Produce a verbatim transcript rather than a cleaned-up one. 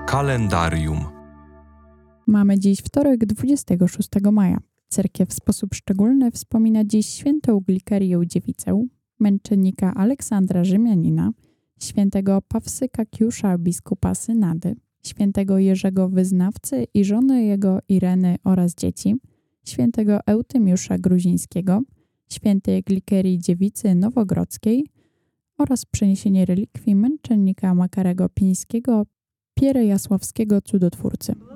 Kalendarium. Mamy dziś wtorek, dwudziestego szóstego maja. Cerkiew w sposób szczególny wspomina dziś świętą Glikerię Dziewicę, męczennika Aleksandra Rzymianina, świętego Pawsyka Kiusza, biskupa Synady, świętego Jerzego Wyznawcy i żony jego Ireny oraz dzieci, świętego Eutymiusza Gruzińskiego, świętej Glikerii Dziewicy Nowogrodzkiej oraz przeniesienie relikwii męczennika Makarego Pińskiego, Pierejasławskiego cudotwórcy.